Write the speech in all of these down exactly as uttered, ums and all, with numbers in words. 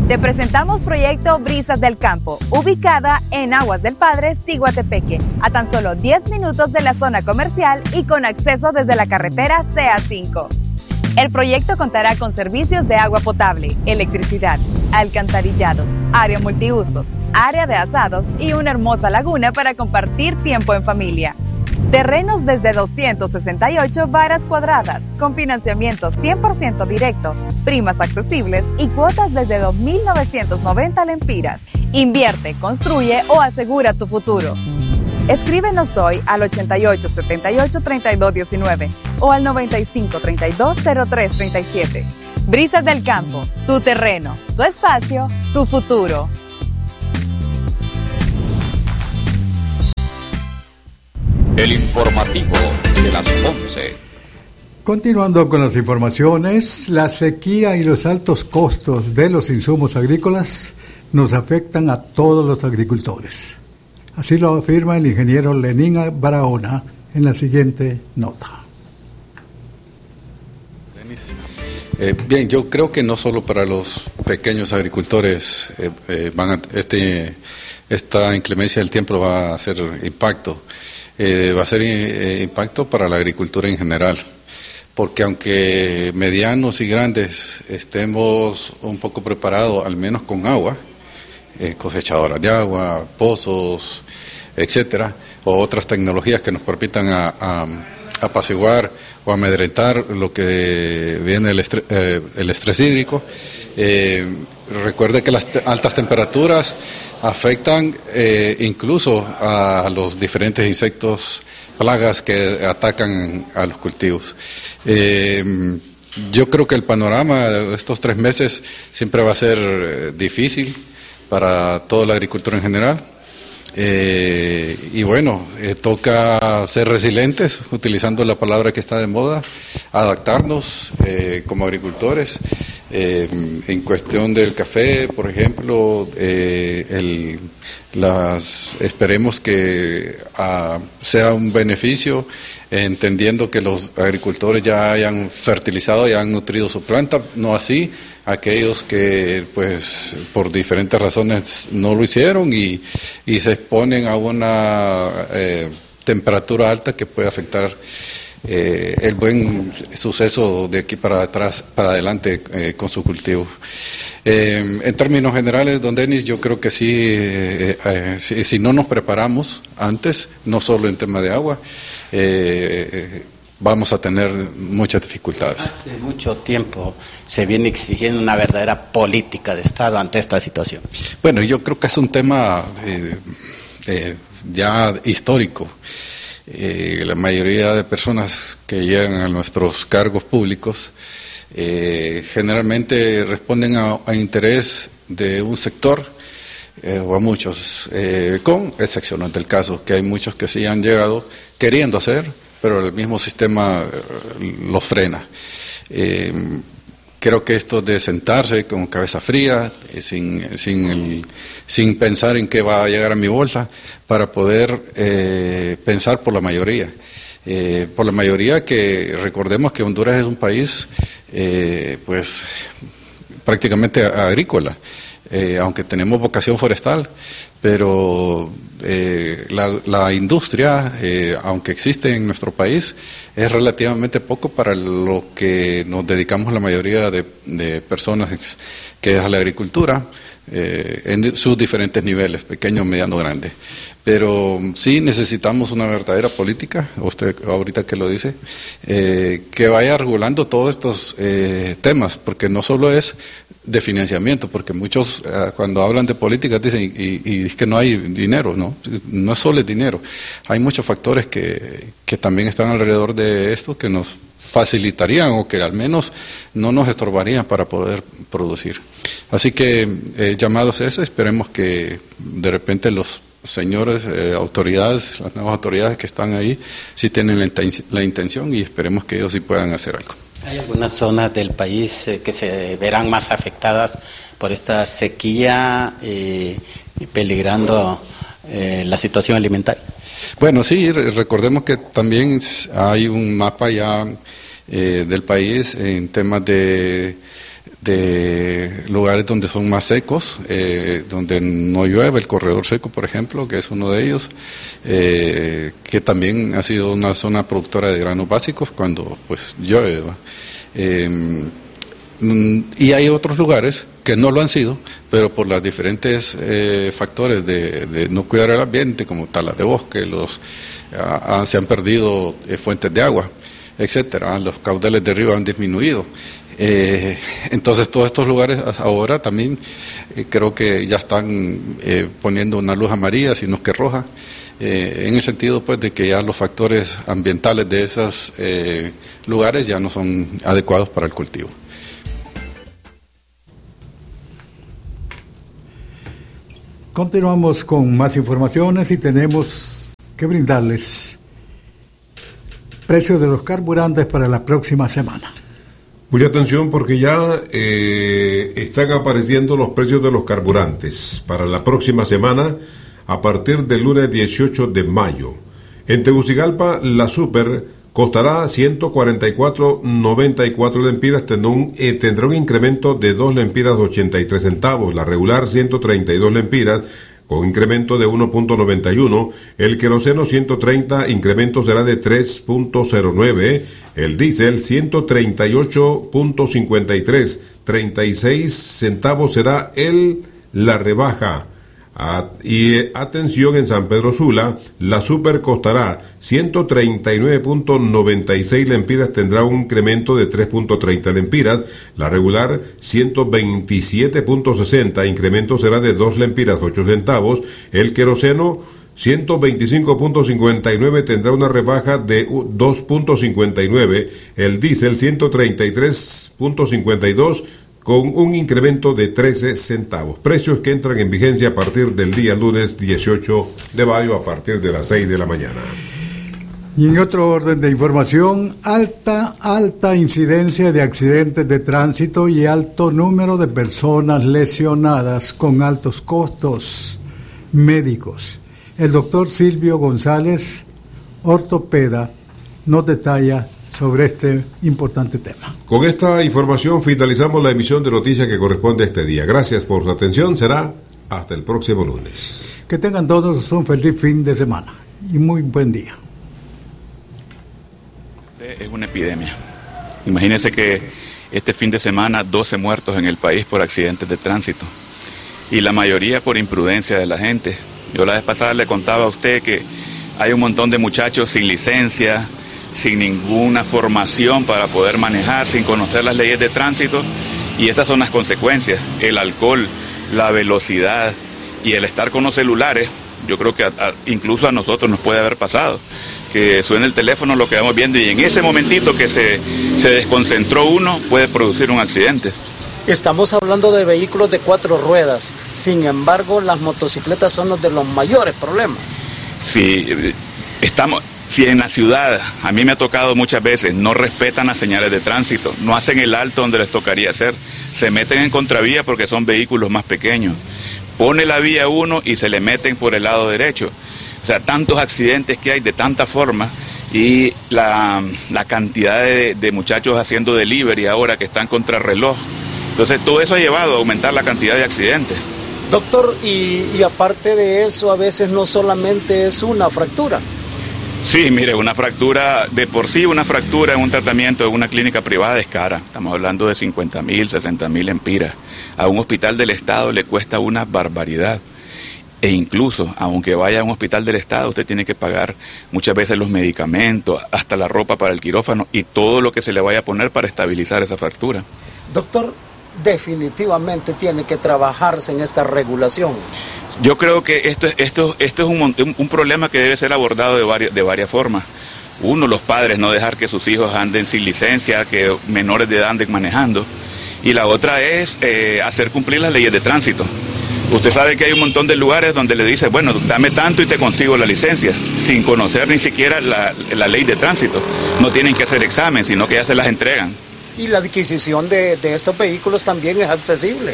Te presentamos Proyecto Brisas del Campo, ubicada en Aguas del Padre, Ciguatepeque, a tan solo diez minutos de la zona comercial y con acceso desde la carretera C A cinco. El proyecto contará con servicios de agua potable, electricidad, alcantarillado, área multiusos, área de asados y una hermosa laguna para compartir tiempo en familia. Terrenos desde doscientas sesenta y ocho varas cuadradas, con financiamiento cien por ciento directo, primas accesibles y cuotas desde dos mil novecientos noventa lempiras. Invierte, construye o asegura tu futuro. Escríbenos hoy al ochenta y ocho setenta y ocho treinta y dos diecinueve o al noventa y cinco treinta y dos cero tres treinta y siete. Brisas del Campo, tu terreno, tu espacio, tu futuro. El informativo de las once. Continuando con las informaciones, la sequía y los altos costos de los insumos agrícolas nos afectan a todos los agricultores. Así lo afirma el ingeniero Lenín Barahona en la siguiente nota. Eh, bien, yo creo que no solo para los pequeños agricultores eh, eh, van a, este, esta inclemencia del tiempo va a hacer impacto. Eh, va a ser eh, impacto para la agricultura en general, porque aunque medianos y grandes estemos un poco preparados, al menos con agua, eh, cosechadoras de agua, pozos, etcétera, o otras tecnologías que nos permitan a, a, apaciguar o amedrentar lo que viene el estrés, eh, el estrés hídrico. Eh, recuerde que las te- altas temperaturas afectan eh, incluso a los diferentes insectos, plagas que atacan a los cultivos. Eh, yo creo que el panorama de estos tres meses siempre va a ser eh, difícil para toda la agricultura en general. Eh, y bueno, eh, toca ser resilientes, utilizando la palabra que está de moda, adaptarnos eh, como agricultores. Eh, en cuestión del café, por ejemplo, eh, el, las, esperemos que ah, sea un beneficio, entendiendo que los agricultores ya hayan fertilizado, ya han nutrido su planta, no así aquellos que pues por diferentes razones no lo hicieron y, y se exponen a una eh, temperatura alta que puede afectar Eh, el buen suceso de aquí para atrás, para adelante eh, con su cultivo. Eh, en términos generales, don Denis, yo creo que sí, eh, eh, si, si no nos preparamos antes, no solo en tema de agua, eh, vamos a tener muchas dificultades. Hace mucho tiempo se viene exigiendo una verdadera política de Estado ante esta situación. Bueno, yo creo que es un tema eh, eh, ya histórico. Eh, la mayoría de personas que llegan a nuestros cargos públicos eh, generalmente responden a, a interés de un sector eh, o a muchos, eh, con excepciones del caso, que hay muchos que sí han llegado queriendo hacer, pero el mismo sistema eh, los frena. Eh, Creo que esto de sentarse con cabeza fría, eh, sin, sin, el, sin pensar en qué va a llegar a mi bolsa, para poder eh, pensar por la mayoría. Eh, por la mayoría que recordemos que Honduras es un país eh, pues prácticamente agrícola, eh, aunque tenemos vocación forestal, pero eh, la, la industria, eh, aunque existe en nuestro país, es relativamente poco para lo que nos dedicamos la mayoría de, de personas, que es a la agricultura, eh, en sus diferentes niveles, pequeño, mediano, grande. Pero sí necesitamos una verdadera política, usted ahorita que lo dice, eh, que vaya regulando todos estos eh, temas, porque no solo es de financiamiento, porque muchos eh, cuando hablan de políticas dicen y, y es que no hay dinero, no, no es solo el dinero, hay muchos factores que, que también están alrededor de esto que nos facilitarían o que al menos no nos estorbarían para poder producir. Así que eh, llamados a eso, esperemos que de repente los señores, eh, autoridades, las nuevas autoridades que están ahí, sí tienen la, inten- la intención y esperemos que ellos sí puedan hacer algo. ¿Hay algunas zonas del país eh, que se verán más afectadas por esta sequía eh, y peligrando eh, la situación alimentaria? Bueno, sí, re- recordemos que también hay un mapa ya eh, del país en temas de de lugares donde son más secos, eh, donde no llueve, el corredor seco, por ejemplo, que es uno de ellos, eh, que también ha sido una zona productora de granos básicos cuando pues llueve. Eh, y hay otros lugares que no lo han sido, pero por los diferentes eh, factores de, de no cuidar el ambiente, como talas de bosque, los a, a, se han perdido eh, fuentes de agua, etcétera, los caudales de río han disminuido. Eh, entonces todos estos lugares ahora también eh, creo que ya están eh, poniendo una luz amarilla, sino que roja, eh, en el sentido pues de que ya los factores ambientales de esos eh, lugares ya no son adecuados para el cultivo. Continuamos con más informaciones y tenemos que brindarles precios de los carburantes para la próxima semana. Mucha atención porque ya eh, están apareciendo los precios de los carburantes para la próxima semana a partir del lunes dieciocho de mayo. En Tegucigalpa la Super costará ciento cuarenta y cuatro noventa y cuatro lempiras, tendrá un, eh, tendrá un incremento de dos lempiras ochenta y tres centavos, la regular ciento treinta y dos lempiras, con incremento de uno punto noventa y uno, el queroseno ciento treinta, incremento será de tres punto cero nueve, el diésel ciento treinta y ocho punto cincuenta y tres, treinta y seis centavos será el la rebaja. At, y eh, atención, en San Pedro Sula, la Super costará ciento treinta y nueve punto noventa y seis lempiras, tendrá un incremento de tres punto treinta lempiras, la regular ciento veintisiete punto sesenta, incremento será de dos lempiras ocho centavos, el queroseno ciento veinticinco punto cincuenta y nueve tendrá una rebaja de dos punto cincuenta y nueve, el diésel ciento treinta y tres punto cincuenta y dos con un incremento de trece centavos. Precios que entran en vigencia a partir del día lunes dieciocho de mayo a partir de las seis de la mañana. Y en otro orden de información, alta, alta incidencia de accidentes de tránsito y alto número de personas lesionadas con altos costos médicos. El doctor Silvio González, ortopeda, nos detalla sobre este importante tema. Con esta información finalizamos la emisión de noticias que corresponde a este día. Gracias por su atención. Será hasta el próximo lunes. Que tengan todos un feliz fin de semana y muy buen día. Es una epidemia. Imagínense que este fin de semana doce muertos en el país por accidentes de tránsito y la mayoría por imprudencia de la gente. Yo la vez pasada le contaba a usted que hay un montón de muchachos sin licencia, sin ninguna formación para poder manejar, sin conocer las leyes de tránsito, y estas son las consecuencias: el alcohol, la velocidad y el estar con los celulares. Yo creo que a, a, incluso a nosotros nos puede haber pasado que suena el teléfono, lo quedamos viendo y en ese momentito que se, se desconcentró uno puede producir un accidente. Estamos hablando de vehículos de cuatro ruedas, sin embargo las motocicletas son los de los mayores problemas. Sí, estamos... Si en la ciudad, a mí me ha tocado muchas veces, no respetan las señales de tránsito, no hacen el alto donde les tocaría hacer, se meten en contravía porque son vehículos más pequeños, pone la vía uno y se le meten por el lado derecho. O sea, tantos accidentes que hay de tanta forma y la, la cantidad de, de muchachos haciendo delivery ahora que están contra reloj. Entonces todo eso ha llevado a aumentar la cantidad de accidentes. Doctor, y, y aparte de eso, a veces no solamente es una fractura. Sí, mire, una fractura, de por sí una fractura en un tratamiento en una clínica privada es cara. Estamos hablando de cincuenta mil, sesenta mil empiras. A un hospital del Estado le cuesta una barbaridad. E incluso, aunque vaya a un hospital del Estado, usted tiene que pagar muchas veces los medicamentos, hasta la ropa para el quirófano y todo lo que se le vaya a poner para estabilizar esa fractura. Doctor, definitivamente tiene que trabajarse en esta regulación. Yo creo que esto, esto, esto es un, un problema que debe ser abordado de varias, de varias formas. Uno, los padres, no dejar que sus hijos anden sin licencia, que menores de edad anden manejando. Y la otra es eh, hacer cumplir las leyes de tránsito. Usted sabe que hay un montón de lugares donde le dice, bueno, dame tanto y te consigo la licencia, sin conocer ni siquiera la, la ley de tránsito. No tienen que hacer examen, sino que ya se las entregan. Y la adquisición de, de estos vehículos también es accesible.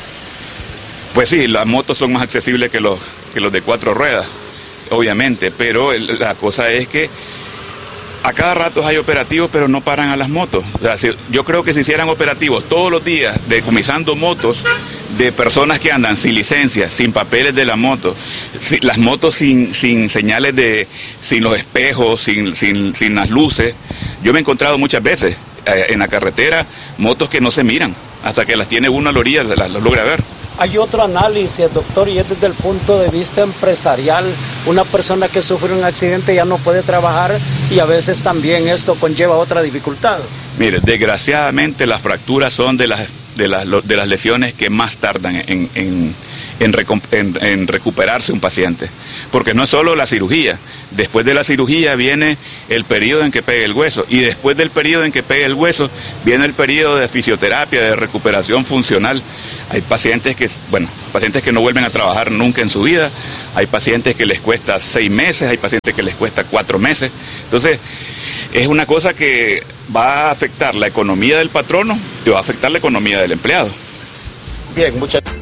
Pues sí, las motos son más accesibles que los, que los de cuatro ruedas, obviamente, pero el, la cosa es que a cada rato hay operativos, pero no paran a las motos. O sea, si, yo creo que si hicieran operativos todos los días decomisando motos de personas que andan sin licencia, sin papeles de la moto, si, las motos sin, sin señales de, sin los espejos, sin, sin, sin las luces. Yo me he encontrado muchas veces eh, en la carretera motos que no se miran, hasta que las tiene uno a la orilla, las, las logra ver. Hay otro análisis, doctor, y es desde el punto de vista empresarial. Una persona que sufre un accidente ya no puede trabajar y a veces también esto conlleva otra dificultad. Mire, desgraciadamente las fracturas son de las, de las, de las lesiones que más tardan en, en, en, en, en recuperarse un paciente. Porque no es solo la cirugía. Después de la cirugía viene el periodo en que pega el hueso. Y después del periodo en que pega el hueso, viene el periodo de fisioterapia, de recuperación funcional. Hay pacientes que, bueno, pacientes que no vuelven a trabajar nunca en su vida. Hay pacientes que les cuesta seis meses, hay pacientes que les cuesta cuatro meses. Entonces, es una cosa que va a afectar la economía del patrono y va a afectar la economía del empleado. Bien, muchas gracias.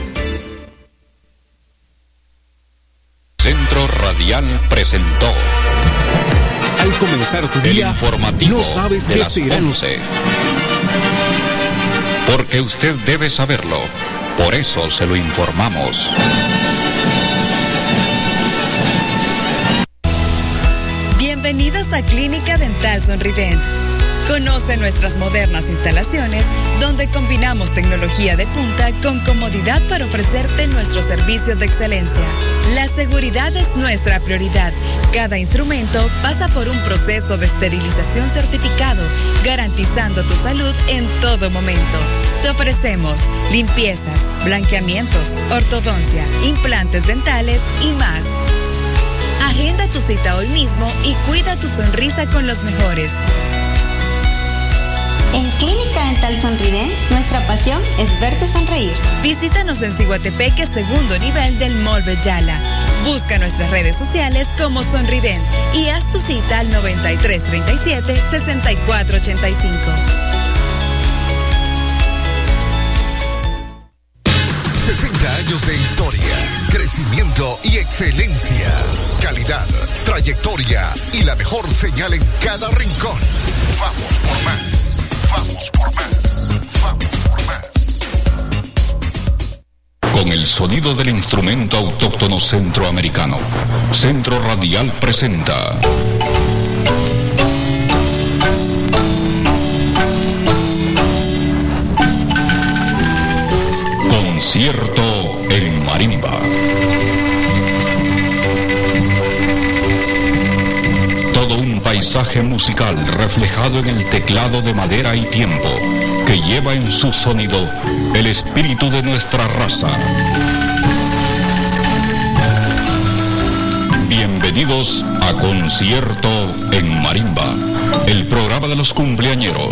Centro Radial presentó. Al comenzar tu día, no sabes qué será. Porque usted debe saberlo. Por eso se lo informamos. Bienvenidos a Clínica Dental Sonrident. Conoce nuestras modernas instalaciones donde combinamos tecnología de punta con comodidad para ofrecerte nuestros servicios de excelencia. La seguridad es nuestra prioridad. Cada instrumento pasa por un proceso de esterilización certificado, garantizando tu salud en todo momento. Te ofrecemos limpiezas, blanqueamientos, ortodoncia, implantes dentales y más. Agenda tu cita hoy mismo y cuida tu sonrisa con los mejores. En Clínica Dental Sonrident, nuestra pasión es verte sonreír. Visítanos en Ciguatepeque, segundo nivel del Mall Bellala. Busca nuestras redes sociales como Sonrident y haz tu cita al noventa y tres treinta y siete, sesenta y cuatro ochenta y cinco. sesenta años de historia, crecimiento y excelencia, calidad, trayectoria y la mejor señal en cada rincón. Vamos por más, vamos por más, vamos por más. Con el sonido del instrumento autóctono centroamericano, Centro Radial presenta Concierto en Marimba. Todo un paisaje musical reflejado en el teclado de madera y tiempo, que lleva en su sonido el espíritu de nuestra raza. Bienvenidos a Concierto en Marimba, el programa de los cumpleañeros.